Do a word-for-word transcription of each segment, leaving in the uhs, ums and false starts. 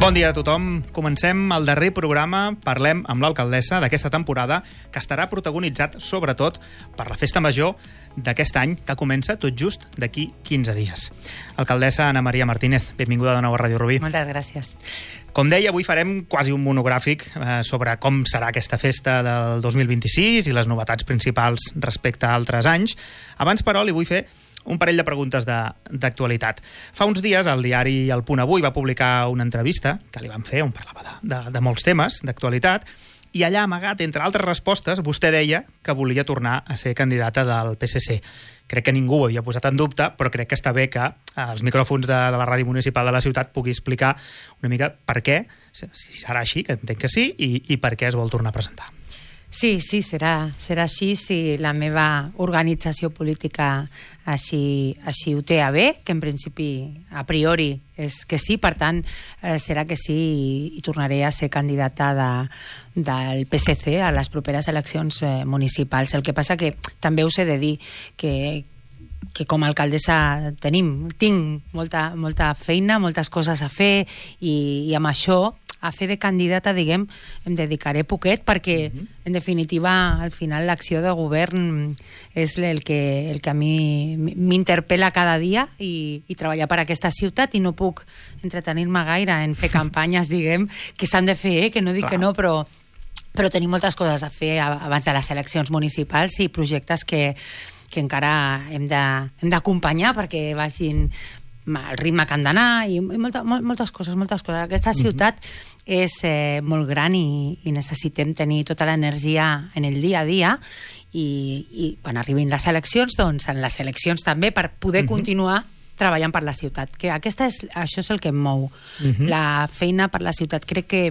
Bon dia a tothom. Comencem el darrer programa Parlem amb l'alcaldessa d'aquesta temporada, que estarà protagonitzat sobretot per la festa major d'aquest any, que comença tot just d'aquí quinze dies. Alcaldessa Ana Maria Martínez, benvinguda de nou a Ràdio Rubí. Moltes gràcies. Com deia, avui farem quasi un monogràfic eh, sobre com serà aquesta festa del dos mil vint-i-sis i les novetats principals respecte a altres anys. Abans, però, li vull fer un parell de preguntes d'actualitat. Fa uns dies el diari El Punt Avui va publicar una entrevista que li van fer on parlava de, de, de molts temes d'actualitat, i allà, amagat, entre altres respostes, vostè deia que volia tornar a ser candidata del P S C. Crec que ningú ho havia posat en dubte, però crec que està bé que als micròfons de, de la ràdio municipal de la ciutat pugui explicar una mica per què, si serà així, que entenc que sí, i, i per què es vol tornar a presentar. Sí, sí, serà, serà així si la meva organització política així, així ho té a bé, que en principi, a priori, és que sí, per tant, eh, serà que sí i, i tornaré a ser candidata de, del P S C a les properes eleccions eh, municipals. El que passa que també us he de dir que que com a alcaldessa tenim, tinc molta, molta feina, moltes coses a fer, i, i amb això a fer de candidata, diguem, em dedicaré poquet, perquè, uh-huh. en definitiva, al final l'acció de govern és el que, el que a mi m'interpel·la cada dia, i, i treballar per aquesta ciutat, i no puc entretenir-me gaire en fer campanyes, diguem, que s'han de fer, eh? Que no dic Clar. que no, però però tenim moltes coses a fer abans de les eleccions municipals i projectes que, que encara hem d'acompanyar perquè vagin el ritme que han d'anar, i molta, moltes coses, moltes coses. Aquesta ciutat uh-huh. és eh, molt gran i, i necessitem tenir tota l'energia en el dia a dia, i, i quan arribin les eleccions, doncs en les eleccions també, per poder uh-huh. continuar treballant per la ciutat. Que aquesta és, això és el que em mou. Uh-huh. La feina per la ciutat. Crec que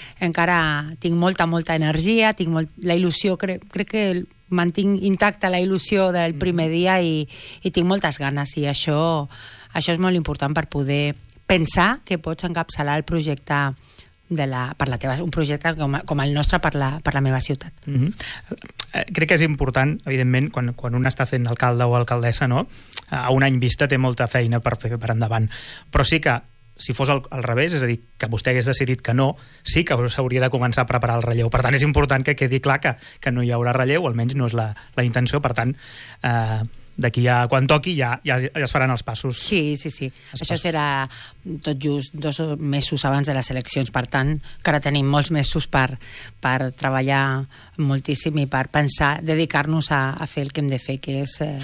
encara tinc molta, molta energia, tinc molt, la il·lusió, crec, crec que mantinc intacta la il·lusió del primer dia, i, i tinc moltes ganes, i això Això és molt important per poder pensar que pots encapçalar el projecte de la, per la teva, un projecte com, com el nostre per la, per la meva ciutat. Mm-hmm. Crec que és important, evidentment, quan, quan un està fent alcalde o alcaldessa, no? A un any vista té molta feina per fer per endavant. Però sí que, si fos al, al revés, és a dir, que vostè hagués decidit que no, sí que s'hauria de començar a preparar el relleu. Per tant, és important que quedi clar que, que no hi haurà relleu, almenys no és la, la intenció. Per tant, eh, d'aquí a quan toqui ja, ja, ja es faran els passos. Sí, sí, sí. Això serà tot just dos mesos abans de les eleccions, per tant, encara tenim molts mesos per, per treballar moltíssim i per pensar, dedicar-nos a, a fer el que hem de fer, que és eh,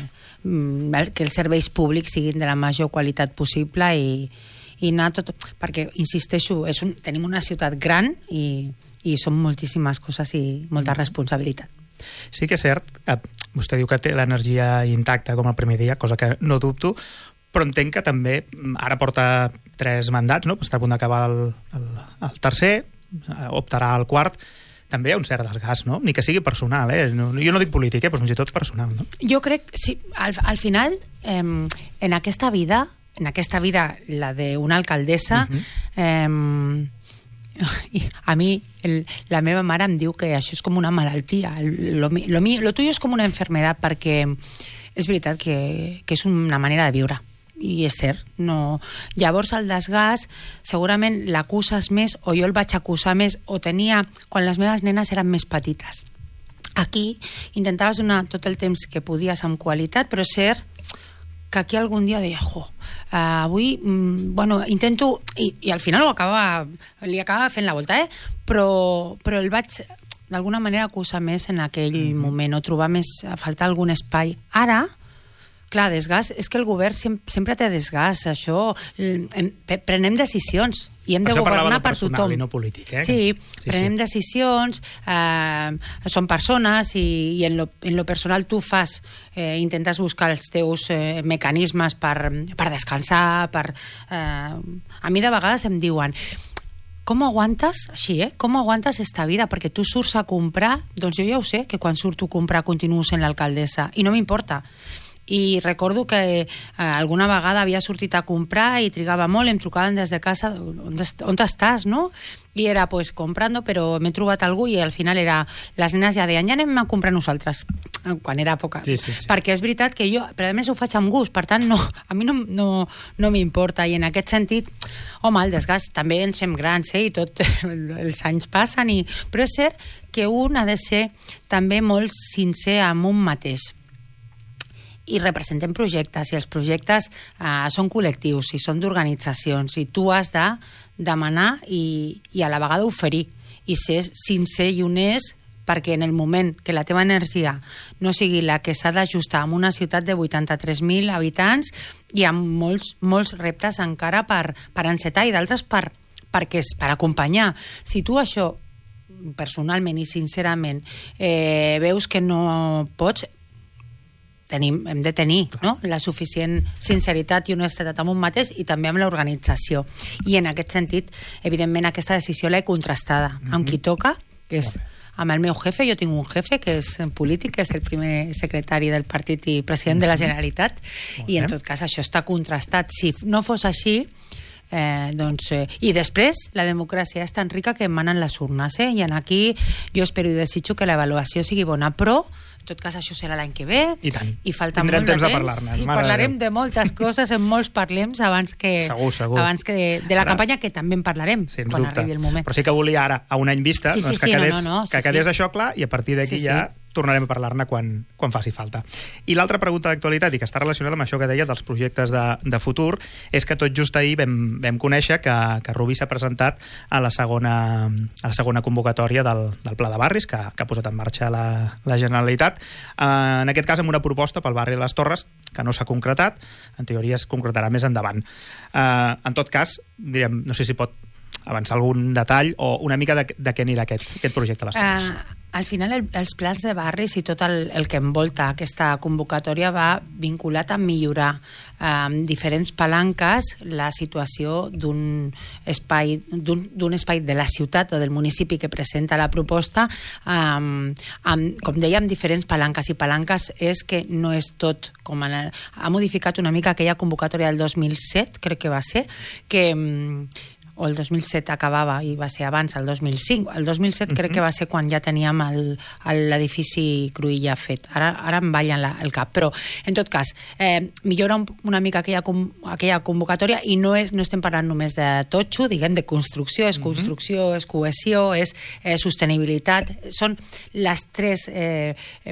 que els serveis públics siguin de la major qualitat possible, i, i anar tot... Perquè, insisteixo, és un, tenim una ciutat gran i, i són moltíssimes coses i molta responsabilitat. Sí que és cert, eh, vostè diu que té l'energia intacta com el primer dia, cosa que no dubto, però entenc que també ara porta tres mandats, no? Està a punt d'acabar el, el, el tercer, optarà al quart. També hi ha un cert desgast, no? Ni que sigui personal, eh? No, jo no dic polític, eh? Però fins i tot personal, no? Jo crec, sí, al, al final, eh, en aquesta vida, en aquesta vida, la d'una alcaldessa, uh-huh. eh, a mi el, la meva mare em diu que això és com una malaltia, lo, lo, lo tuyo és com una enfermedad, perquè és veritat que, que és una manera de viure, i és cert, no. Llavors el desgast segurament l'acuses més, o jo el vaig acusar més, o tenia quan les meves nenes eren més petites. Aquí intentaves donar tot el temps que podies amb qualitat, però és cert que aquí algun dia deia, jo, uh, avui, mm, bueno, intento, i, i al final ho acaba, li acaba fent la volta, eh? Però, però el vaig, d'alguna manera, acusar més en aquell mm-hmm. moment, o trobar més, a faltar algun espai. Ara, clar, desgast, és que el govern sempre, sempre té desgast, això, em, prenem decisions, i hem de governar per tothom. I no polític, eh? Sí, sí, prenem sí. decisions, eh, són persones, i, i en, lo, en lo personal tu fas, eh, intentes buscar els teus eh, mecanismes per, per descansar, per... Eh, a mi de vegades em diuen, com aguantes, així, eh? Com aguantes esta vida? Perquè tu surts a comprar, doncs jo ja ho sé, que quan surto a comprar continuo sent l'alcaldessa, i no m'importa. i recordo que eh, alguna vegada havia sortit a comprar i trigava molt, em trucaven des de casa, on, on estàs, no? I era, pues, comprando, però m'he trobat algú i al final era, les nenes ja deien, ja anem a comprar nosaltres, quan era poca. Sí, sí, sí. Perquè és veritat que jo, però a més ho faig amb gust, per tant, no, a mi no, no, no m'importa, i en aquest sentit, home, el desgast, també ens fem grans, eh, i tot, els anys passen, i... però és cert que un ha de ser també molt sincer amb un mateix, i representem projectes, i els projectes eh, són col·lectius, i són d'organitzacions, i tu has de demanar i, i a la vegada oferir, i ser sincer i honest, perquè en el moment que la teva energia no sigui la que s'ha d'ajustar en una ciutat de vuitanta-tres mil habitants i amb molts, molts reptes encara per, per encetar i d'altres per, perquè és per acompanyar. Si tu això personalment i sincerament eh, veus que no pots, tenim, hem de tenir, no?, la suficient sinceritat i honestedat amb un mateix i també amb l'organització. I en aquest sentit, evidentment, aquesta decisió l'he contrastada mm-hmm. amb qui toca, que és amb el meu jefe. Jo tinc un jefe que és polític, que és el primer secretari del partit i president de la Generalitat, mm-hmm. i en tot cas això està contrastat. Si no fos així, Eh, doncs, eh, i després la democràcia és tan rica que emanen les urnes, eh? I en aquí jo espero i desitjo que l'avaluació sigui bona, però en tot cas això serà l'any que ve i, tant. I falta Tindrem molt de temps, temps de i parlarem de, de moltes coses en molts parlems abans que, segur, segur. Abans que de, de la ara, campanya, que també en parlarem quan dubte. Arribi el moment. Però sí que volia ara, a un any vista, sí, sí, doncs, que sí, quedés, no, no, no, que sí, quedés sí. això clar, i a partir d'aquí sí, ja sí. tornarem a parlar-ne quan, quan faci falta. I l'altra pregunta d'actualitat, i que està relacionada amb això que deia dels projectes de, de futur, és que tot just ahir vam, vam conèixer que, que Rubí s'ha presentat a la segona, a la segona convocatòria del, del Pla de Barris, que, que ha posat en marxa la, la Generalitat. Eh, en aquest cas amb una proposta pel barri de les Torres, que no s'ha concretat, en teoria es concretarà més endavant. Eh, en tot cas, direm, no sé si pot avançar algun detall o una mica de, de què anirà aquest, aquest projecte a les Torres. Uh, al final el, els plans de barris i tot el, el que envolta aquesta convocatòria va vinculat a millorar amb uh, diferents palanques la situació d'un espai, d'un espai de la ciutat o del municipi que presenta la proposta, um, amb, com dèiem, diferents palanques, i palanques és que no és tot com en el, ha modificat una mica aquella convocatòria del dos mil set, crec que va ser, que um, o el dos mil set acabava i va ser abans, el dos mil cinc. El dos mil set uh-huh. crec que va ser quan ja teníem l'edifici Cruïlla fet. Ara, ara em ballen la, el cap. Però, en tot cas, eh, millora un, una mica aquella, aquella convocatòria, i no, és, no estem parlant només de totxo, diguem, de construcció, és construcció, uh-huh. és cohesió, és eh, sostenibilitat. Són les tres eh,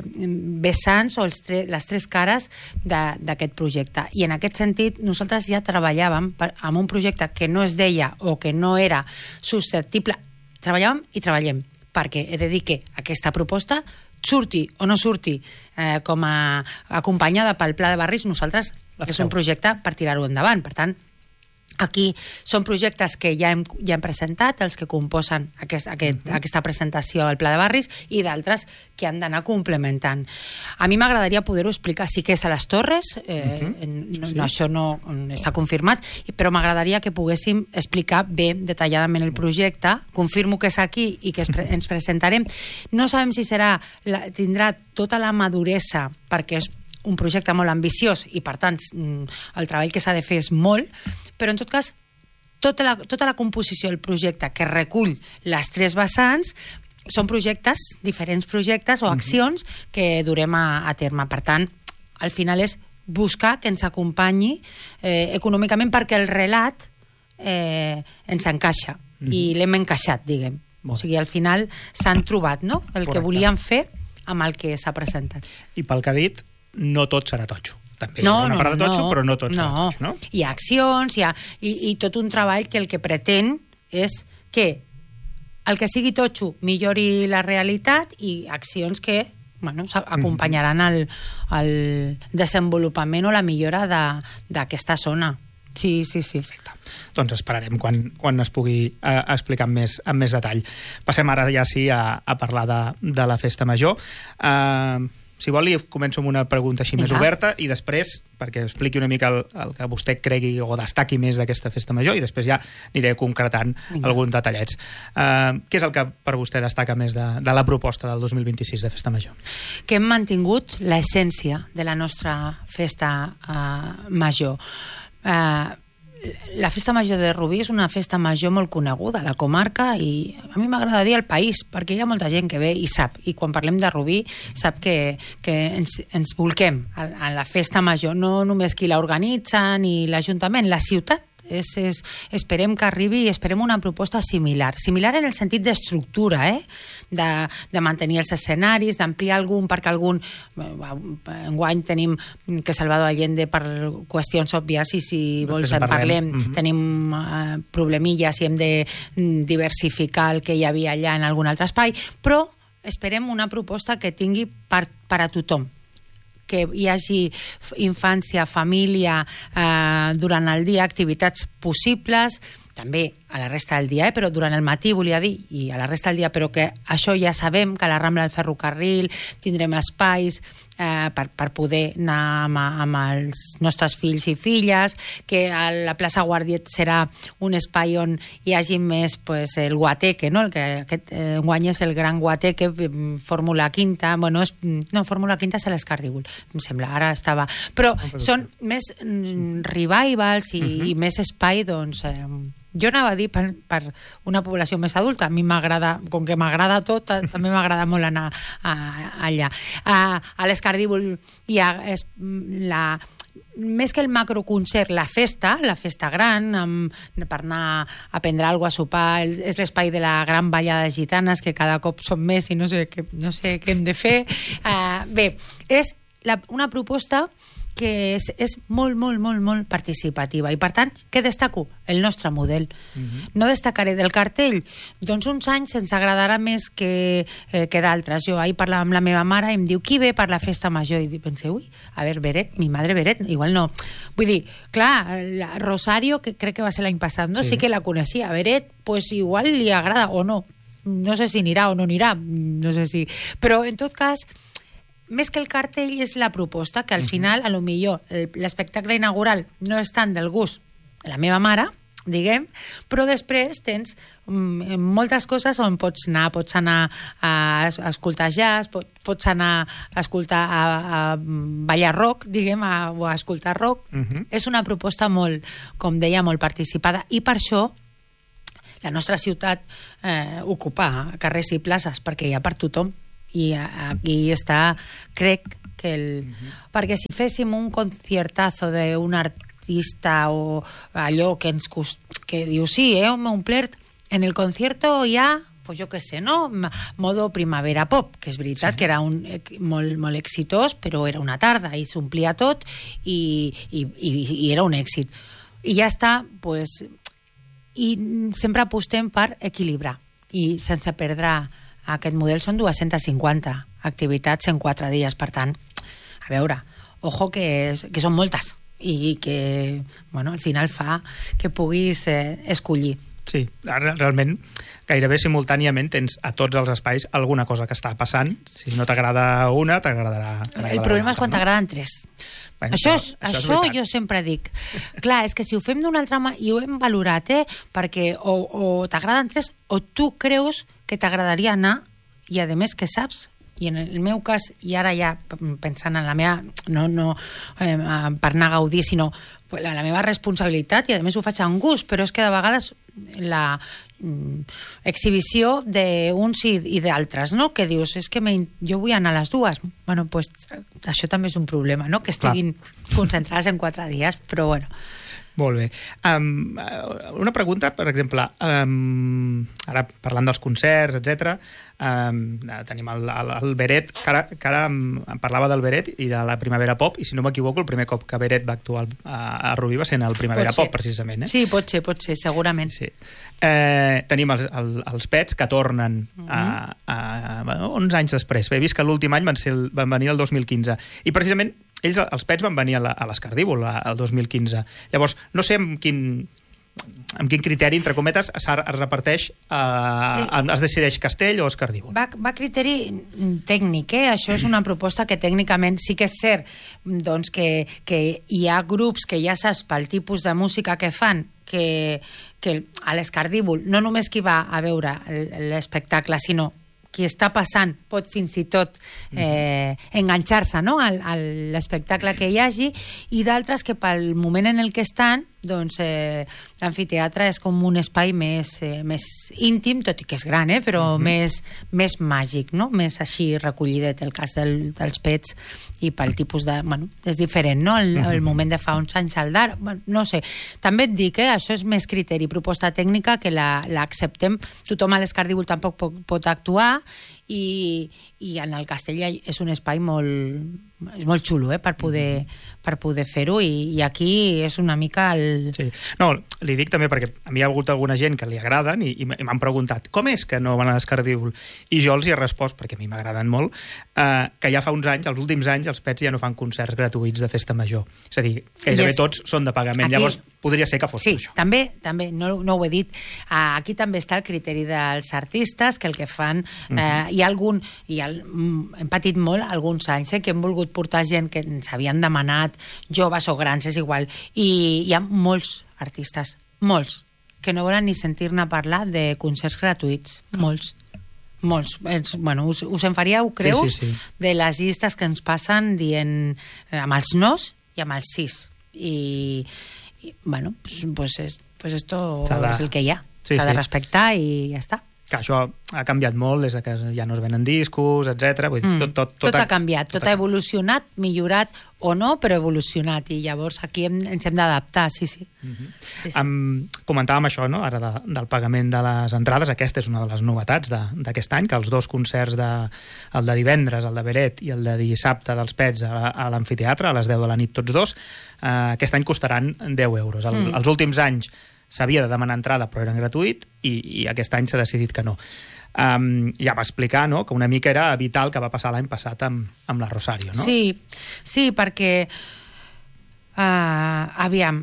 vessants o els tre, les tres cares d'aquest projecte. I en aquest sentit, nosaltres ja treballàvem per, amb un projecte que no es deia o que no era susceptible, treballàvem i treballem, perquè he de dir que aquesta proposta surti o no surti eh, com a acompanyada pel Pla de Barris, nosaltres és un projecte per tirar-ho endavant. Per tant, aquí són projectes que ja hem, ja hem presentat, els que composen aquest, aquest, uh-huh. aquesta presentació al Pla de Barris, i d'altres que han d'anar complementant. A mi m'agradaria poder-ho explicar. Sí que és a les Torres, eh, uh-huh. no, sí. no, això no està confirmat, però m'agradaria que poguéssim explicar bé, detalladament el projecte. Confirmo que és aquí i que es pre ens presentarem. No sabem si serà la, tindrà tota la maduresa, perquè és un projecte molt ambiciós i, per tant, el treball que s'ha de fer és molt, però, en tot cas, tota la, tota la composició del projecte que recull les tres vessants són projectes, diferents projectes o accions que durem a, a terme. Per tant, al final és buscar que ens acompanyi eh, econòmicament, perquè el relat eh, ens encaixa, mm-hmm. i l'hem encaixat, diguem. Bon. O sigui, al final s'han trobat, no?, el Correcte. Que volíem fer amb el que s'ha presentat. I pel que ha dit, no tot serà totxo. També no, hi ha una no, part de totxo, no, però no tot no. serà totxo, no? Hi ha accions, hi ha, i, i tot un treball que el que pretén és que el que sigui totxo millori la realitat, i accions que, bueno, acompanyaran el, el desenvolupament o la millora d'aquesta zona. Sí, sí, sí. Perfecte. Doncs esperarem quan, quan es pugui eh, explicar amb més, amb més detall. Passem ara ja sí a, a parlar de, de la festa major. Eh... si vol, li començo amb una pregunta així Vinga. més oberta i després, perquè expliqui una mica el, el que vostè cregui o destaqui més d'aquesta festa major, i després ja aniré concretant Vinga. alguns detallets. Uh, què és el que per vostè destaca més de, de la proposta del dos mil vint-i-sis de festa major? Que hem mantingut l'essència de la nostra festa uh, major. Uh, La festa major de Rubí és una festa major molt coneguda a la comarca i a mi m'agrada dir al país, perquè hi ha molta gent que ve i sap, i quan parlem de Rubí sap que, que ens, ens volquem a, a la festa major, no només qui la organitza ni l'Ajuntament, la ciutat. És, és, esperem que arribi i esperem una proposta similar, similar en el sentit d'estructura, eh? de, de mantenir els escenaris, d'ampliar algun, perquè algun enguany tenim que Salvador Allende per qüestions òbvies i si vols en parlem, mm-hmm. tenim uh, problemilles i hem de diversificar el que hi havia allà en algun altre espai, però esperem una proposta que tingui per, per a tothom, que hi hagi infància, família, eh, durant el dia, activitats possibles, també a la resta del dia, eh? però durant el matí, volia dir, i a la resta del dia, però que això ja sabem, que a la Rambla del Ferrocarril tindrem espais eh, per, per poder anar amb, amb els nostres fills i filles, que a la plaça Guardiet serà un espai on hi hagi més pues, el guateque, no? El que aquest eh, guany és el gran guateque, Fórmula Quinta, bueno, és, no, Fórmula Quinta és l'Escardígol, em sembla, ara estava... Però són més mm, revivals i, uh-huh. i més espai, doncs... Eh, jo anava a dir per, per una població més adulta, a mi m'agrada, com que m'agrada tot, també m'agrada molt anar a, a, allà. A, a l'Escardíbol hi ha es, la, més que el macroconcert, la festa, la festa gran, amb, per anar a prendre alguna cosa, a sopar, és l'espai de la gran ballada de gitanes, que cada cop són més i no sé, que, no sé què hem de fer. Uh, bé, és la, una proposta que és, és molt, molt, molt, molt participativa. I, per tant, què destaco? El nostre model. Uh-huh. No destacaré del cartell. Doncs uns anys ens agradarà més que, eh, que d'altres. Jo ahir parlava amb la meva mare i em diu, qui ve per la festa major? I pensé, ui, a veure, Beret, mi madre Beret, igual no. Vull dir, clar, la Rosario, que crec que va ser l'any passat, no? Sí. sí que la coneixia. Beret, pues igual li agrada o no. No sé si anirà o no anirà, no sé si... Però, en tot cas... Més que el cartell és la proposta, que al final, a lo millor, l'espectacle inaugural no és tant del gust de la meva mare, diguem, però després tens mm, moltes coses on pots anar, pots anar a, a escoltar jazz, pots, pots anar a escoltar a, a ballar rock, diguem, a, o a escoltar rock. Uh-huh. És una proposta molt, com deia, molt participada, i per això la nostra ciutat eh, ocupa carrers i places, perquè hi ha per tothom. I aquí està, crec que el... Uh-huh. Perquè si féssim un conciertazo d'un artista o allò que ens cost... que diu, sí, eh, m'he omplert, en el concierto hi ha, pues jo què sé, no? Modo Primavera Pop, que és veritat sí. que era un, molt, molt exitós, però era una tarda i s'omplia tot i, i, i, i era un èxit. I ja està, pues... I sempre apostem per equilibrar i sense perdre... Aquest model són dues-centes cinquanta activitats en quatre dies, per tant, a veure, ojo que, és, que són moltes i que, bueno, al final fa que puguis eh, escollir. Sí, realment, gairebé simultàniament tens a tots els espais alguna cosa que està passant. Si no t'agrada una, t'agradarà... El problema és quan no? t'agraden tres. Bueno, això és, això, això és jo sempre dic. Clar, és que si ho fem d'una altra manera, i ho hem valorat, eh, perquè o, o t'agraden tres o tu creus que t'agradaria anar i a més que saps, i en el meu cas, i ara ja pensant en la meva, no, no eh, per anar a gaudir, sinó la, la meva responsabilitat, i a més ho faig amb gust, però és que de vegades la mm, exhibició d'uns i, i d'altres, no? Que dius, és que jo vull anar a les dues. Bueno, pues això també és un problema, no? Que estiguin Clar. concentrades en quatre dies, però bueno... Molt bé. Um, una pregunta, per exemple, um, ara parlant dels concerts, etcètera, um, tenim el, el, el Beret, que ara, que ara em, em parlava del Beret i de la Primavera Pop, i si no m'equivoco, el primer cop que Beret va actuar a, a Rubí va ser en el Primavera Pop, precisament. Eh? Sí, pot ser, pot ser, segurament. Sí. Eh, tenim els, el, els Pets, que tornen uh-huh. a, a, a onze anys després. He vist que l'últim any van, ser el, van venir el dos mil quinze. I precisament ells, els Pets, van venir a l'Escardíbol el dos mil quinze. Llavors, no sé amb quin amb quin criteri, entre cometes, es reparteix, eh, es decideix Castell o Escardívol? Va, va criteri tècnic, eh? Això és una proposta que tècnicament sí que és cert, doncs que, que hi ha grups que ja saps pel tipus de música que fan, que, que a l'Escardívol no només qui va a veure l'espectacle, sinó qui està passant pot fins i tot eh, enganxar-se, no?, a, a l'espectacle que hi hagi, i d'altres que pel moment en el que estan, doncs eh, l'amfiteatre és com un espai més, eh, més íntim, tot i que és gran, eh, però mm-hmm. més, més màgic, no?, més així recollidet, el cas del, dels Pets, i pel tipus de... Bueno, és diferent, no?, el, el moment de fa uns anys al d'ara, bueno, no sé. També et dic, eh, això és més criteri, proposta tècnica, que l'acceptem. Tothom a l'Escardívol tampoc pot, pot actuar, i, i en el Castell és un espai molt, és molt xulo, eh, per poder, per poder fer-ho, i, i aquí és una mica el... Sí. No, li dic també perquè a mi hi ha hagut alguna gent que li agraden i, i m'han preguntat com és que no van a l'Escardívol, i jo els hi he respost, perquè a mi m'agraden molt, eh, que ja fa uns anys, els últims anys, els Pets ja no fan concerts gratuïts de festa major, és a dir, gairebé és... tots són de pagament. Aquí... Llavors podria ser que fos sí, això. Sí, també, també no, no ho he dit, uh, aquí també està el criteri dels artistes, que el que fan, eh, uh-huh. hi ha algun, hi ha, hem patit molt alguns anys, eh, que hem volgut portar gent que ens havien demanat, joves o grans, és igual, i hi ha molts artistes, molts, que no volen ni sentir-ne parlar de concerts gratuïts, molts, molts. És, bueno, us, us en faríeu creus sí, sí, sí. de les llistes que ens passen dient eh, amb els nos i amb els sis, i, i bueno, pues, pues, es, pues esto de... és el que hi ha, s'ha sí, de sí. respectar i ja està. Que això ha canviat molt des de que ja no es venen discos, etcètera. Vull dir, mm. tot, tot, tot, tot ha canviat, tot, tot ha evolucionat, millorat o no, però evolucionat, i llavors aquí hem, ens hem d'adaptar, sí, sí. Mm-hmm. sí, sí. Um, comentàvem això, no?, ara de, del pagament de les entrades. Aquesta és una de les novetats d'aquest any, que els dos concerts, de, el de divendres, el de Beret, i el de dissabte dels Pets a, a l'amfiteatre, a les deu de la nit tots dos, uh, aquest any costaran deu euros. El, mm. Els últims anys s'havia de demanar entrada però eren gratuït, i, i aquest any s'ha decidit que no. Um, ja va explicar, no?, que una mica era evitar el que va passar l'any passat amb, amb la Rosario, no? Sí, sí, perquè uh, aviam,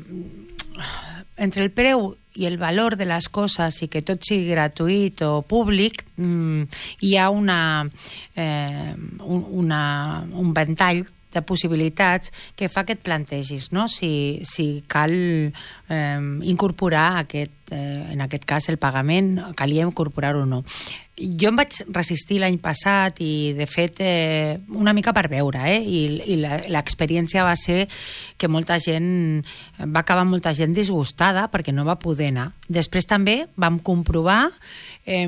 entre el preu i el valor de les coses i que tot sigui gratuït o públic, mm, hi ha una, eh, un, una, un ventall de possibilitats que fa que et plantegis, no?, si, si cal eh, incorporar aquest, eh, en aquest cas el pagament, calia incorporar-ho o no. Jo em vaig resistir l'any passat i, de fet, eh, una mica per veure, eh? I, i l'experiència va ser que molta gent, va acabar molta gent disgustada perquè no va poder anar. Després també vam comprovar eh,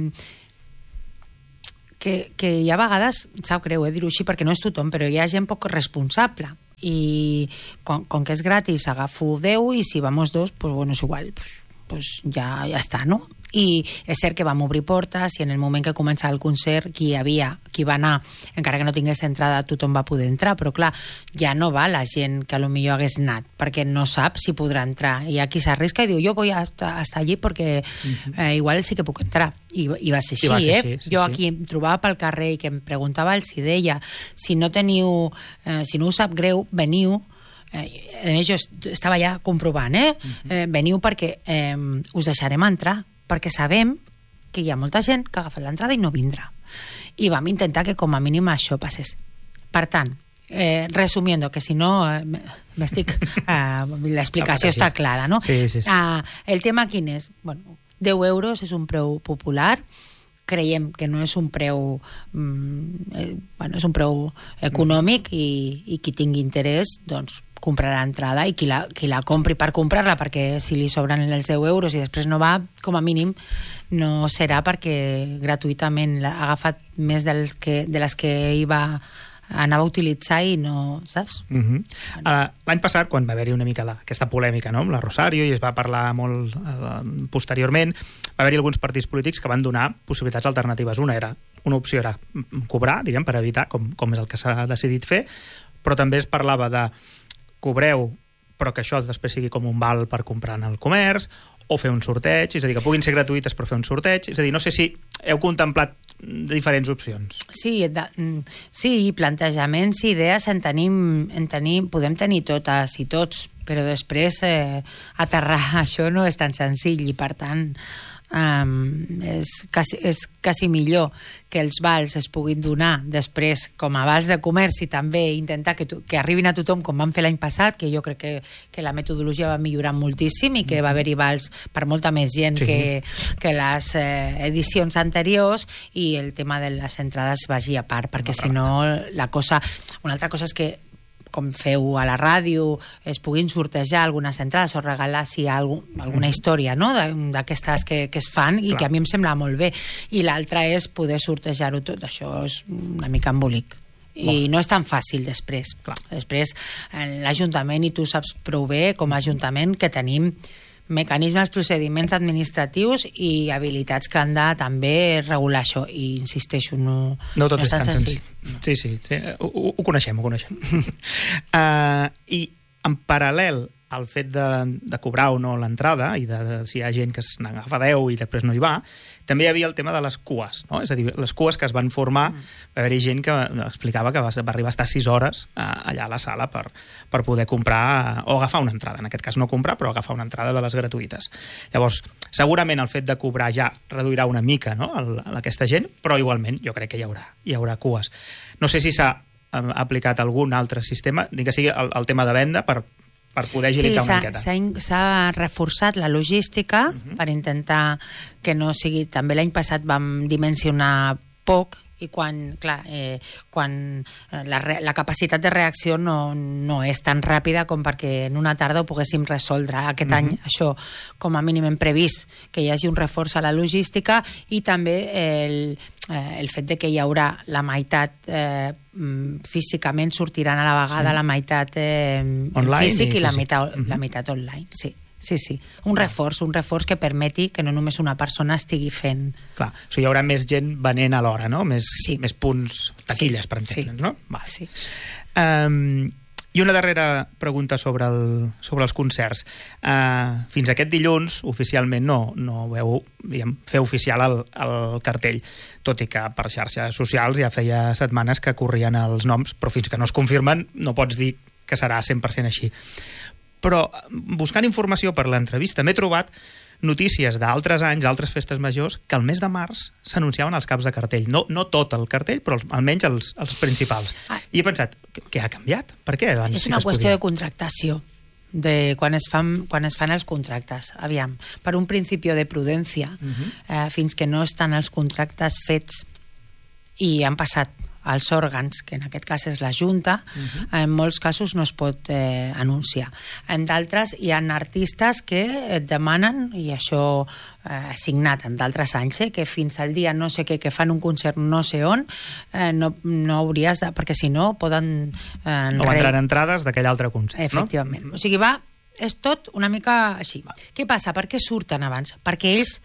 que, que hi ha vegades, sap greu eh, dir-ho així perquè no és tothom, però hi ha gent poc responsable, i com, com que és gratis agafo deu, i si vamos dos, pues bueno, és igual, pues, pues ja, ja està, no? I és cert que vam obrir portes, i en el moment que començava el concert, qui hi havia, qui va anar, encara que no tingués entrada, tothom va poder entrar, però clar, ja no va la gent que potser hagués anat, perquè no sap si podrà entrar, i aquí s'arrisca i diu, jo vull estar, estar allí perquè eh, igual sí que puc entrar, i, i va ser així, va ser eh? Així, sí, jo aquí sí. Em trobava pel carrer i que em preguntava, els hi deia, si no teniu, eh, si no us sap greu, veniu. Eh, a més, jo estava ja comprovant, eh? eh veniu perquè eh, us deixarem entrar, perquè sabem que hi ha molta gent que ha agafat l'entrada i no vindrà. I vam intentar que com a mínim això passés. Per tant, eh, resumiendo, que si no eh, m'estic... Eh, l'explicació està clara, no? Sí, sí, sí. Eh, el tema quin és? Bueno, deu euros és un preu popular, creiem que no és un preu eh, bueno, és un preu econòmic, i, i qui tingui interès, doncs comprarà entrada, i qui la, qui la compri per comprar-la, perquè si li sobren els deu euros i després no va, com a mínim no serà perquè gratuïtament ha agafat més dels que, de les que hi va anava a utilitzar i no, saps? Uh-huh. Uh, l'any passat, quan va haver-hi una mica la, aquesta polèmica, no?, amb la Rosario, i es va parlar molt uh, posteriorment, va haver-hi alguns partits polítics que van donar possibilitats alternatives. Una era, una opció era cobrar, diríem, per evitar, com, com és el que s'ha decidit fer, però també es parlava de cobreu, però que això després sigui com un val per comprar en el comerç, o fer un sorteig, és a dir, que puguin ser gratuïtes però fer un sorteig, és a dir, no sé si heu contemplat diferents opcions. Sí, de, sí, plantejaments i idees en tenim, en tenim, podem tenir totes i tots, però després eh, aterrar això no és tan senzill i per tant Um, és, quasi, és quasi millor que els vals es puguin donar després com a vals de comerç i també intentar que, tu, que arribin a tothom com vam fer l'any passat, que jo crec que, que la metodologia va millorar moltíssim i que va haver-hi vals per molta més gent sí. que, que les eh, edicions anteriors, i el tema de les entrades vagi a part, perquè no, si no la cosa... Una altra cosa és que com feu a la ràdio, es puguin sortejar algunes entrades o regalar si hi ha algun, alguna història, no?, d'aquestes que, que es fan i Clar. Que a mi em sembla molt bé. I l'altra és poder sortejar-ho tot. Això és una mica embolic. I no és tan fàcil després. Clar. Després, l'Ajuntament, i tu saps prou bé com a Ajuntament, que tenim mecanismes, procediments administratius i habilitats que han de també regular això, i insisteixo, no, no, tot no és tan senzill. senzill. Sí, sí, sí. Ho, ho, ho coneixem, ho coneixem. uh, I en paral·lel al fet de, de cobrar o no l'entrada, i de, de si hi ha gent que se n'agafa deu i després no hi va, també hi havia el tema de les cues, no? És a dir, les cues que es van formar, mm. va haver-hi gent que explicava que va, va arribar a estar sis hores uh, allà a la sala per, per poder comprar o agafar una entrada, en aquest cas no comprar, però agafar una entrada de les gratuïtes. Llavors, segurament el fet de cobrar ja reduirà una mica, no?, el, aquesta gent, però igualment jo crec que hi haurà, hi haurà cues. No sé si s'ha uh, aplicat algun altre sistema, ni que sigui el, el tema de venda, per per poder agilitar sí, una miqueta. Sí, s'ha reforçat la logística uh-huh. per intentar que no sigui... També l'any passat vam dimensionar poc, i quan, clar, eh, quan la, re, la capacitat de reacció no, no és tan ràpida com perquè en una tarda ho poguéssim resoldre. Aquest uh-huh. any això com a mínim hem previst que hi hagi un reforç a la logística, i també el, eh, el fet de que hi haurà la meitat eh, físicament sortiran a la vegada, sí. la meitat eh, físic i, i la meitat, uh-huh. la meitat online, sí. Sí, sí, un reforç, un reforç que permeti que no només una persona estigui fent... Clar, o sigui, hi haurà més gent venent alhora, no? Més, sí. més punts, taquilles, sí. per entendre'ns, sí. no? Va. Sí. Um, I una darrera pregunta sobre, el, sobre els concerts. Uh, fins aquest dilluns, oficialment, no, no veu, diguem, fer oficial el, el cartell, tot i que per xarxes socials ja feia setmanes que corrien els noms, però fins que no es confirmen no pots dir que serà cent per cent així. Però buscant informació per l'entrevista m'he trobat notícies d'altres anys, d'altres festes majors, que al mes de març s'anunciaven els caps de cartell. No, no tot el cartell, però almenys els, els principals. Ah. I he pensat, què ha canviat? Per què? Abans és sí una que qüestió de contractació, de quan es fan, quan es fan els contractes. Aviam, per un principi de prudència, uh-huh. eh, fins que no estan els contractes fets i han passat als òrgans, que en aquest cas és la Junta, uh-huh. en molts casos no es pot eh, anunciar. En d'altres hi ha artistes que et demanen, i això eh, signat en d'altres anys, eh, que fins al dia no sé què, que fan un concert no sé on, eh, no, no hauries de... perquè si no poden... Eh, no vendran entrades d'aquell altre concert, Efectivament. no? O sigui, va, és tot una mica així. Va. Què passa? Per què surten abans? Perquè ells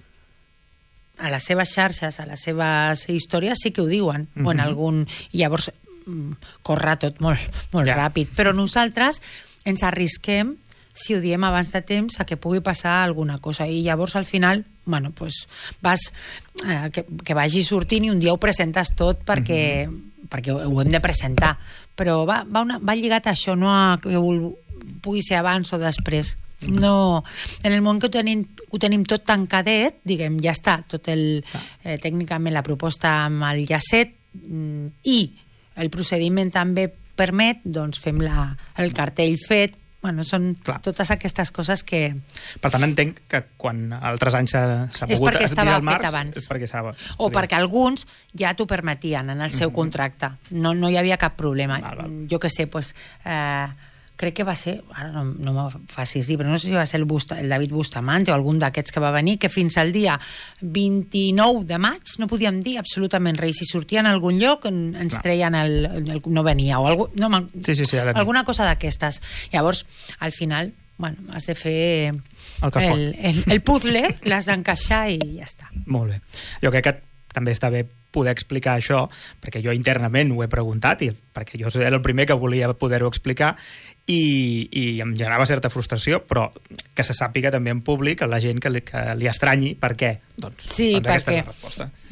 a les seves xarxes, a les seves històries sí que ho diuen, uh-huh. o en algun... I llavors corre tot molt, molt yeah. ràpid. Però nosaltres ens arrisquem, si ho diem abans de temps, a que pugui passar alguna cosa. I llavors al final, bueno, pues vas... Eh, que, que vagi sortint i un dia ho presentes tot perquè, uh-huh. perquè ho hem de presentar. Però va, va, una, va lligat a això, no a que pugui ser abans o després. No, en el moment que ho tenim, ho tenim tot tancadet, diguem, ja està, tot el, eh, tècnicament la proposta amb el llacet mm, i el procediment també permet, doncs fem la, el cartell fet. Bueno, són Clar. totes aquestes coses que... Per tant, entenc que quan altres anys s'ha, s'ha pogut... És perquè estava fet abans. És perquè estava... O perquè alguns ja t'ho permetien en el seu uh-huh. contracte. No, no hi havia cap problema. Val, val. Jo què sé, doncs... Eh, crec que va ser, ara no, no m'ho facis dir, però no sé si va ser el, Busta, el David Bustamante o algun d'aquests que va venir, que fins al dia vint-i-nou de maig no podíem dir absolutament res. Si sortia en algun lloc ens no. treien el, el... no venia, o algú, no, sí, sí, sí, alguna cosa d'aquestes. Llavors, al final, bueno, has de fer el, el, el, el puzzle, l'has d'encaixar i ja està. Molt bé. Jo crec que també està bé poder explicar això, perquè jo internament ho he preguntat, i perquè jo era el primer que volia poder-ho explicar, i, i em generava certa frustració, però que se sàpiga també en públic a la gent que li, que li estranyi per què. Doncs, sí, doncs perquè... aquesta és la resposta. Mm.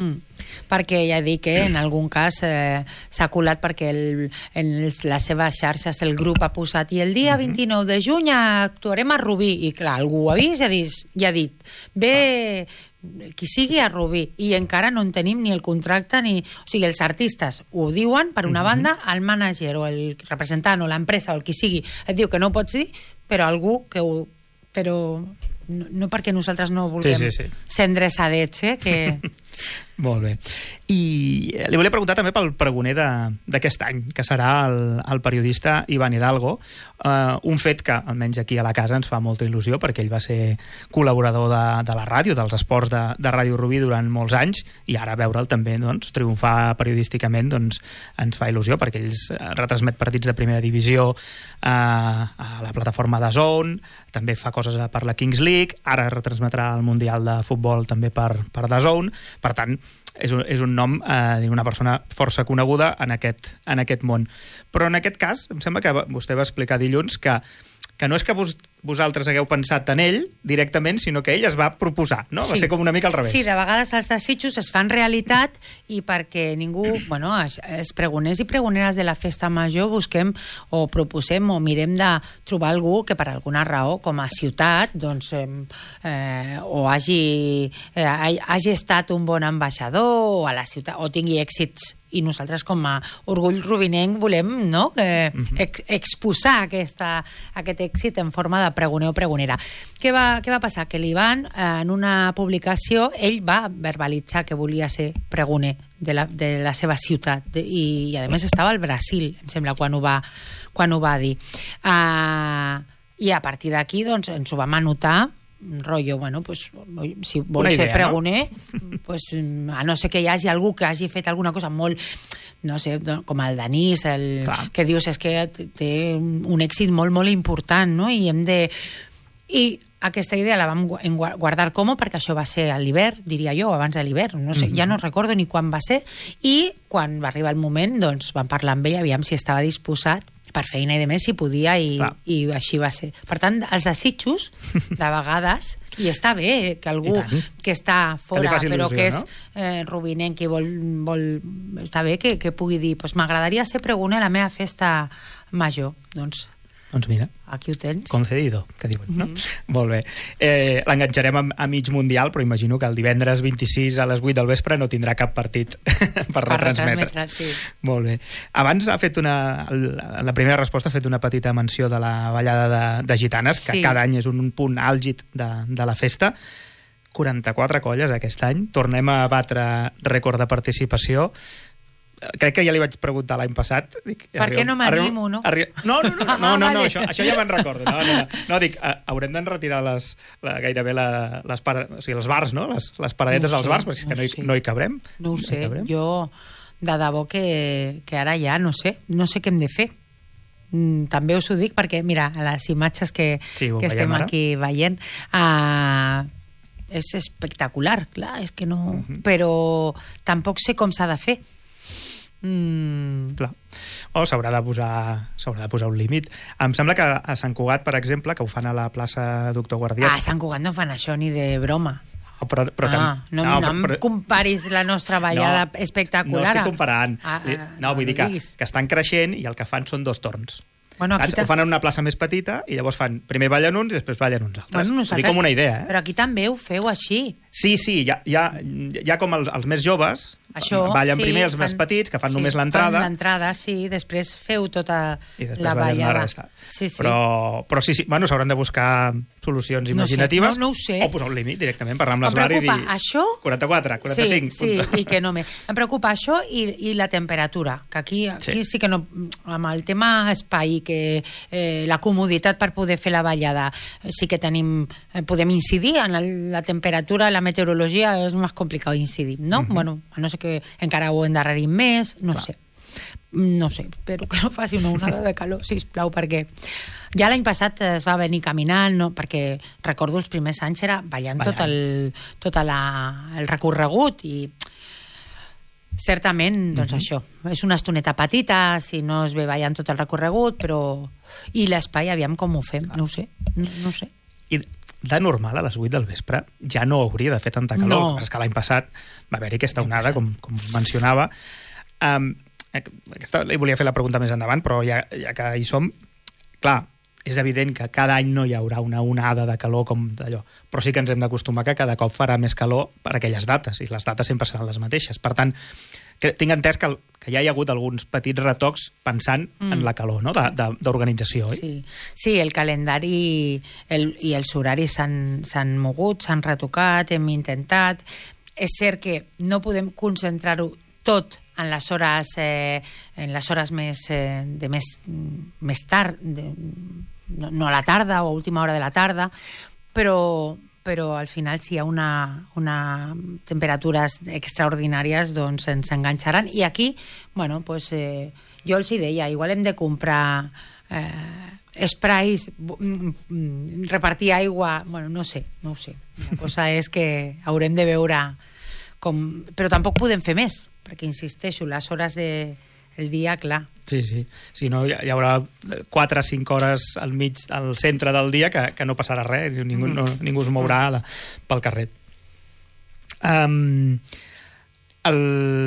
perquè ja dic que en algun cas eh, s'ha colat perquè el, en els, les seves xarxes el grup ha posat i el dia vint-i-nou de juny actuarem a Rubí, i clar, algú ho ha vist i ha dit, i ha dit ve qui sigui a Rubí, i encara no en tenim ni el contracte ni... O sigui, els artistes ho diuen, per una banda, el mànager o el representant o l'empresa o el qui sigui et diu que no ho pots dir, però algú que ho... però no, no perquè nosaltres no vulguem sí, sí, sí. ser endreçadets, eh? Que... Molt bé. I li volia preguntar també pel pregoner d'aquest any, que serà el, el periodista Ivan Hidalgo, uh, un fet que, almenys aquí a la casa, ens fa molta il·lusió, perquè ell va ser col·laborador de, de la ràdio, dels esports de, de Ràdio Rubí durant molts anys, i ara veure'l també doncs, triomfar periodísticament doncs, ens fa il·lusió, perquè ells retransmet partits de primera divisió uh, a la plataforma de Zone, també fa coses per la Kings League, ara retransmetrà el Mundial de Futbol també per, per The Zone. Per tant, és un, és un nom eh, d'una persona força coneguda en aquest, en aquest món. Però en aquest cas, em sembla que vostè va explicar dilluns que, que no és que vos, vosaltres hagueu pensat en ell directament, sinó que ell es va proposar, no? Va sí. ser com una mica al revés. Sí, de vegades els desitjos es fan realitat i perquè ningú, bueno, els pregoners i pregoneres de la festa major busquem o proposem o mirem de trobar algú que per alguna raó, com a ciutat, doncs, eh, o hagi, eh, hagi estat un bon ambaixador o a la ciutat, o tingui èxits, i nosaltres com a orgull rubinenc volem, no?, eh, ex exposar aquesta, aquest èxit en forma de pregoner o pregonera. Què va, què va passar? Que l'Ivan, en una publicació, ell va verbalitzar que volia ser pregoner de la, de la seva ciutat, de, i, i a més estava al Brasil, em sembla, quan ho va, quan ho va dir. Uh, I a partir d'aquí doncs, ens ho vam anotar, rotllo, bueno, pues, si vol idea, ser pregoner, no? Pues, a no ser que hi hagi algú que hagi fet alguna cosa molt, no sé, com el Danís, el, que dius, és que té un èxit molt, molt important, no? I hem de... I aquesta idea la vam guardar com, perquè això va ser a l'hivern, diria jo, abans de l'hivern, no sé, mm-hmm. ja no recordo ni quan va ser, i quan va arribar el moment, doncs vam parlar amb ell, aviam si estava disposat per feina i de més, si podia, i, i així va ser. Per tant, els desitjos, de vegades, i està bé que algú que està fora, que però que és eh, rubinenc i vol, vol... Està bé que, que pugui dir, pues, m'agradaria ser pregoner a la meva festa major. Doncs, doncs mira, aquí ho tens. Concedido, que diuen, no? Mm-hmm. Molt bé. Eh, L'enganxarem a, a mig mundial, però imagino que el divendres vint-i-sis a les vuit del vespre no tindrà cap partit per, per retransmetre. Sí. Molt bé. Abans ha fet una... La primera resposta ha fet una petita menció de la ballada de, de gitanes, que sí. Cada any és un punt àlgid de, de la festa. quaranta-quatre colles aquest any. Tornem a batre rècord de participació. Crec que ja li vaig preguntar l'any passat. Dic, per què no m'animo, no? Arri... No, no, no, no, no, no, no això, això ja me'n recordo. No, no, no. no dic, uh, haurem d'enretirar les, la, gairebé la, les, para, o sigui, les bars, no? Les, les paradetes no dels bars, perquè és que no hi, no hi cabrem. No ho sé, no jo de debò que, que ara ja no sé, no sé què hem de fer. Mm, també us ho dic perquè, mira, a les imatges que, sí, que estem ara. Aquí veient... Uh, és espectacular, clar, és que no... Uh-huh. Però tampoc sé com s'ha de fer. Mm. Clar. O s'haurà de posar s'haurà de posar un límit. Em sembla que a Sant Cugat, per exemple, que ho fan a la plaça Doctor Guardià... Ah, a Sant Cugat no fan això ni de broma. Oh, però, però ah, tam... no, no, no em però... comparis la nostra ballada no, espectacular. No estic comparant. Ah, ah, no, vull no dir que, que estan creixent i el que fan són dos torns. Bueno, Saps? Ho fan en una plaça més petita i llavors fan, primer ballen uns i després ballen uns altres. Bueno, nosaltres... Ho dic com una idea, eh? Però aquí també ho feu així. Sí, sí, hi ha, hi ha, hi ha com els, els més joves, això, ballen sí, primer els fan, més petits, que fan sí, només l'entrada. Fan l'entrada, sí, després feu tota la ballada. La sí, sí. Però, però sí, sí, bueno, s'hauran de buscar solucions imaginatives, no sé, no, no ho sé. O posar un límit directament, parlar amb l'Esbar i dir això... quaranta-quatre, quaranta-cinc... Sí, sí, i que no me... Em preocupa això i, i la temperatura, que aquí, aquí sí. sí que no... Amb el tema espai, que eh, la comoditat per poder fer la ballada, sí que tenim... Eh, podem incidir en la temperatura, la meteorologia és més complicat incidir, no? Uh-huh. Bueno, a no ser que encara ho endarrerim més, no Clar. sé. No sé, espero que no faci una onada de calor, sisplau, perquè ja l'any passat es va venir caminant, no? Perquè recordo els primers anys era ballant, ballant. tot el, tot la, el recorregut i certament, doncs uh-huh. això, és una estoneta petita, si no es ve ballant tot el recorregut, però... I l'espai, aviam com ho fem, no ho sé, no, no ho sé. I de normal, a les vuit del vespre, ja no hauria de fer tanta calor. No. És que l'any passat va haver-hi aquesta onada, com, com mencionava. Um, aquesta, li volia fer la pregunta més endavant, però ja, ja que hi som, clar, és evident que cada any no hi haurà una onada de calor com d'allò, però sí que ens hem d'acostumar que cada cop farà més calor per aquelles dates, i les dates sempre seran les mateixes. Per tant, que tinc entès que, que ja hi ha hagut alguns petits retocs pensant mm. en la calor, no?, d'organització. Sí. sí, el calendari el, i els horaris s'han mogut, s'han retocat, hem intentat. És cert que no podem concentrar-ho tot en les hores, eh, en les hores més, eh, de més, més tard, de, no, no a la tarda o a última hora de la tarda, però, però al final si hi ha una, una temperatures extraordinàries doncs ens enganxaran. I aquí, bueno, pues, eh, jo els hi deia, igual hem de comprar eh, sprays, repartir aigua, bueno, no sé, no ho sé. La cosa és que haurem de veure com... Però tampoc podem fer més, perquè, insisteixo, les hores del de, dia, clar. Sí, sí. Si no, hi haurà quatre o cinc hores al mig, al centre del dia, que, que no passarà res, ningú, no, ningú es mourà de, pel carrer. Um, el...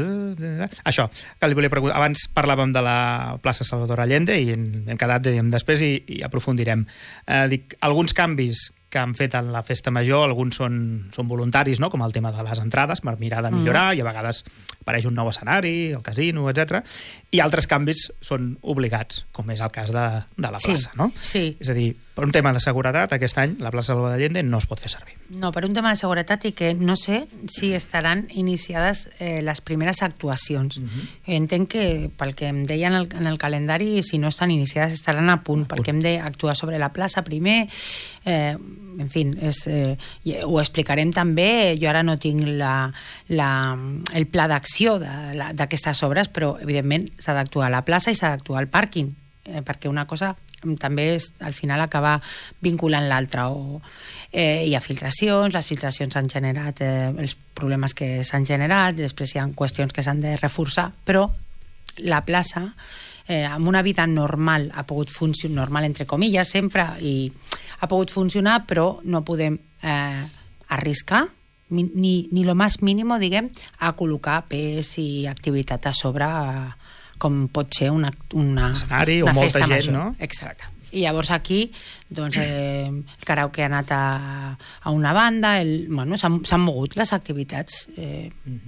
Això, que li volia preguntar. Abans parlàvem de la plaça Salvador Allende i hem, hem quedat, dèiem, després i, i aprofundirem. Uh, dic, alguns canvis que han fet en la festa major, alguns són, són voluntaris, no?, com el tema de les entrades, per mirar de millorar, mm. i a vegades apareix un nou escenari, el casino, etcètera. I altres canvis són obligats, com és el cas de, de la plaça, sí, no? Sí. És a dir, per un tema de seguretat, aquest any la plaça Salvador Allende no es pot fer servir. No, per un tema de seguretat, i que no sé si estaran iniciades eh, les primeres actuacions. Mm-hmm. Entenc que, pel que em deien en el, en el calendari, si no estan iniciades estaran a punt, a punt. Perquè hem d'actuar sobre la plaça primer, eh, en fi, és, eh, ho explicarem també. Jo ara no tinc la, la, el pla d'acció d'aquestes obres, però evidentment s'ha d'actuar a la plaça i s'ha d'actuar al pàrquing, eh, perquè una cosa també és, al final acaba vinculant l'altra. O, eh, hi ha filtracions, les filtracions han generat eh, els problemes que s'han generat, després hi ha qüestions que s'han de reforçar, però la plaça eh, amb una vida normal ha pogut funcionar, normal entre comilles sempre, i ha pogut funcionar, però no podem eh, arriscar ni, ni lo más mínimo, diguem, a col·locar pes i activitat a sobre, eh, com pot ser una, una, escenari, una o molta festa gent, major. No? Exacte. I llavors aquí, doncs, eh, el karaoke ha anat a, a una banda, el, bueno, s'han mogut les activitats. Eh,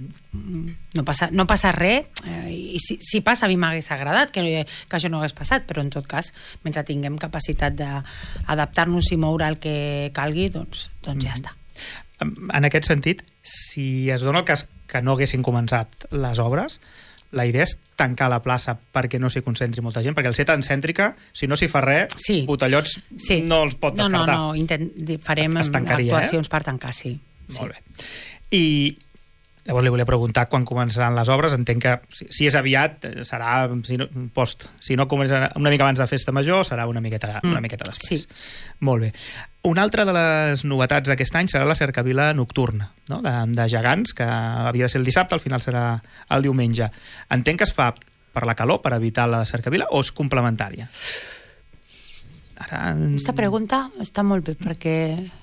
no, passa, no passa res, eh, i si, si passa a mi m'hagués agradat que, que això no hagués passat, però en tot cas, mentre tinguem capacitat d'adaptar-nos i moure el que calgui, doncs, doncs ja està. En aquest sentit, si es dona el cas que no haguessin començat les obres, la idea és tancar la plaça perquè no s'hi concentri molta gent, perquè al ser tan cèntrica, si no s'hi fa res, sí. botellots sí. no els pot despertar. No, no, no, intent, farem es, es actuacions eh? per tancar, sí. Molt sí. bé. I llavors li volia preguntar quan començaran les obres. Entenc que si, si és aviat serà si no, post, si no comença una mica abans de festa major, serà una miqueta, mm. una miqueta després. Sí. Molt bé. Una altra de les novetats d'aquest any serà la cercavila nocturna, no? de, de gegants, que havia de ser el dissabte, al final serà el diumenge. Entenc que es fa per la calor, per evitar la cercavila, o és complementària? Ara... Aquesta pregunta està molt bé, perquè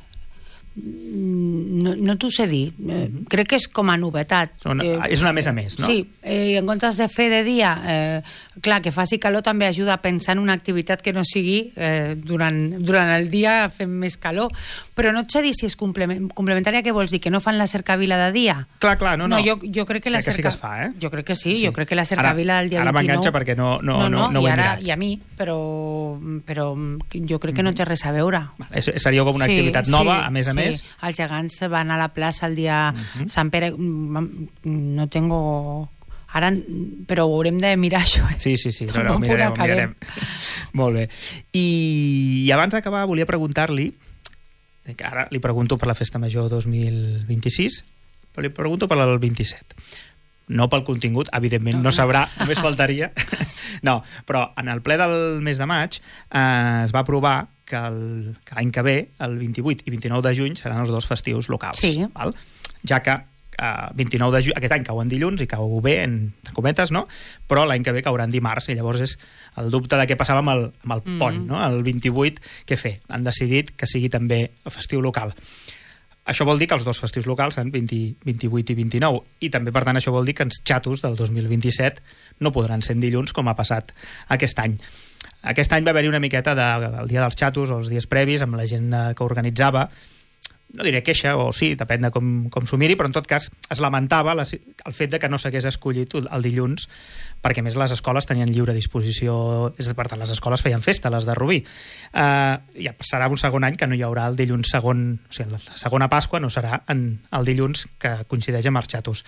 no, no t'ho sé dir. Eh, crec que és com a novetat. Una, eh, és una més a més, no? Sí, eh, en comptes de fer de dia, eh, clar, que faci calor també ajuda a pensar en una activitat que no sigui eh, durant, durant el dia fent més calor, però no et sé dir si és complement, complementària. Què vols dir? Que no fan la cercavila de dia? Clar, clar, no, no. no jo, jo crec que la crec cerca... que sí que es fa, eh? Jo crec que sí, sí. jo crec que la cercavila del dia ara, vint-i-nou... Ara m'enganxa perquè no, no, no, no, no, no ho he ara, mirat. I a mi, però, però jo crec que no té res a veure. Vale, seria com una sí, activitat nova, sí, a més a sí. més. Els gegants van a la plaça el dia uh-huh. Sant Pere, no tengo... Ara, però ho haurem de mirar això, eh? Sí, sí, sí, no, no, mirarem, ho mirarem. Molt bé. I, i abans d'acabar volia preguntar-li, que ara li pregunto per la Festa Major dos mil vint-i-sis, però li pregunto per el vint-i-set. No pel contingut, evidentment, no, no sabrà, només faltaria. No, però en el ple del mes de maig eh, es va aprovar que el, que l'any que ve, el vint-i-vuit i vint-i-nou de juny, seran els dos festius locals. Sí. Val? Ja que uh, vint-i-nou de juny, aquest any cau en dilluns i cau bé, entre cometes, no? Però l'any que ve caurà en dimarts, i llavors és el dubte de què passava amb el, amb el pont, mm. no? El vint-i-vuit, què fer? Han decidit que sigui també festiu local. Això vol dir que els dos festius locals són vint, vint-i-vuit i vint-i-nou, i també, per tant, això vol dir que els xatos del dos mil vint-i-set no podran ser en dilluns, com ha passat aquest any. Aquest any va haver-hi una miqueta del de, dia dels xatos, o els dies previs, amb la gent que organitzava, no diré queixa, o sí, depèn de com, com s'ho miri, però en tot cas es lamentava la, el fet de que no s'hagués escollit el dilluns, perquè a més les escoles tenien lliure disposició, és per tant, les escoles feien festa, les de Rubí. Uh, ja serà un segon any que no hi haurà el dilluns segon, o sigui, la segona Pasqua no serà en el dilluns que coincideix amb els xatos.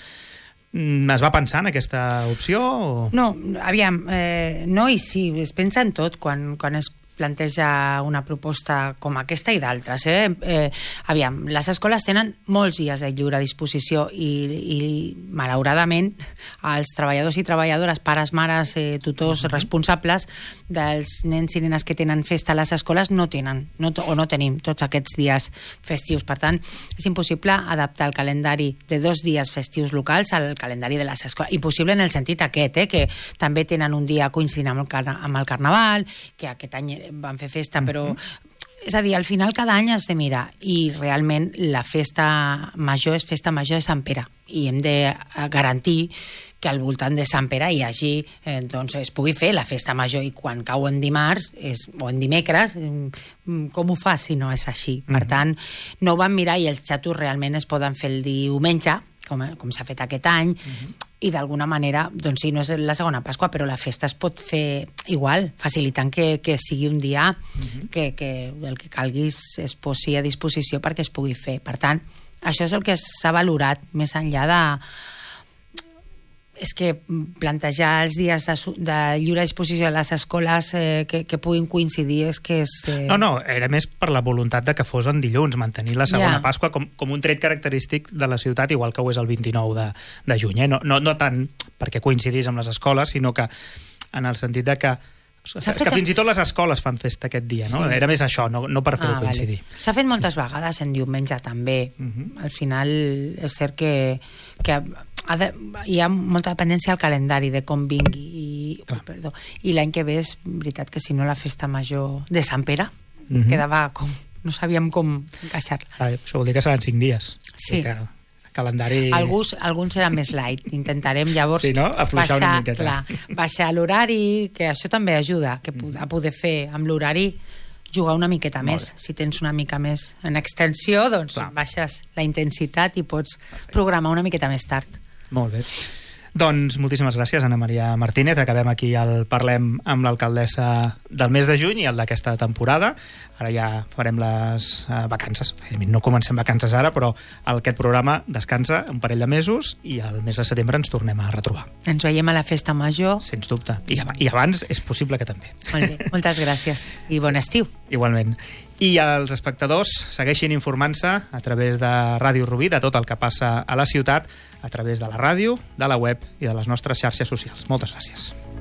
Es va pensar en aquesta opció? O... No, aviam, eh, no i sí, es pensa en tot quan, quan es planteja una proposta com aquesta i d'altres. Eh? Eh, aviam, les escoles tenen molts dies de lliure disposició i, i malauradament els treballadors i treballadores, pares, mares, eh, tutors, uh-huh. responsables dels nens i nenes que tenen festa a les escoles no tenen, no, o no tenim tots aquests dies festius. Per tant, és impossible adaptar el calendari de dos dies festius locals al calendari de les escoles. Impossible en el sentit aquest, eh? Que també tenen un dia coincidint amb el, car- amb el Carnaval, que aquest any van fer festa, però... Uh-huh. És a dir, al final cada any has de mirar, i realment la festa major és festa major de Sant Pere, i hem de garantir que al voltant de Sant Pere hi hagi, eh, doncs es pugui fer la festa major, i quan cau en dimarts és, o en dimecres, com ho fa si no és així? Uh-huh. Per tant, no ho van mirar, i els xatos realment es poden fer el diumenge, com, com s'ha fet aquest any, uh-huh. i d'alguna manera, doncs sí, no és la segona Pasqua, però la festa es pot fer igual, facilitant que, que sigui un dia uh-huh. que, que el que calgui es posi a disposició perquè es pugui fer. Per tant, això és el que s'ha valorat, més enllà de... És que plantejar els dies de, de lliure disposició a les escoles eh, que, que puguin coincidir és que és... Eh... No, no, era més per la voluntat de que fos en dilluns, mantenir la segona yeah. Pasqua com, com un tret característic de la ciutat, igual que ho és el vint-i-nou de, de juny. Eh? No, no, no tant perquè coincidís amb les escoles, sinó que en el sentit de que que fins i tot les escoles fan festa aquest dia, no? Sí. Era més això, no, no per fer-ho ah, coincidir. Vale. S'ha fet moltes sí. vegades en diumenge també. Uh-huh. Al final és cert que, que ha de, hi ha molta dependència al calendari de com vingui, i, perdó, i l'any que ve és veritat que si no la festa major de Sant Pere uh-huh. quedava com... no sabíem com encaixar-la. Ah, això vol dir que seran cinc dies. Sí. Que calendari... Alguns, alguns seran més light. Intentarem llavors sí, no? Afluixar baixar, una miqueta. Clar, baixar l'horari, que això també ajuda, que mm. a poder fer amb l'horari jugar una miqueta Molt més. Bé. Si tens una mica més en extensió, doncs clar. Baixes la intensitat i pots Perfecte. Programar una miqueta més tard. Molt bé. Doncs moltíssimes gràcies, Ana Maria Martínez. Acabem aquí el Parlem amb l'alcaldessa del mes de juny i el d'aquesta temporada. Ara ja farem les uh, vacances. No comencem vacances ara, però aquest programa descansa un parell de mesos i el mes de setembre ens tornem a retrobar. Ens veiem a la festa major. Sens dubte. I, i abans és possible que també. Molt bé. Moltes gràcies i bon estiu. Igualment. I els espectadors segueixin informant-se a través de Ràdio Rubí de tot el que passa a la ciutat, a través de la ràdio, de la web i de les nostres xarxes socials. Moltes gràcies.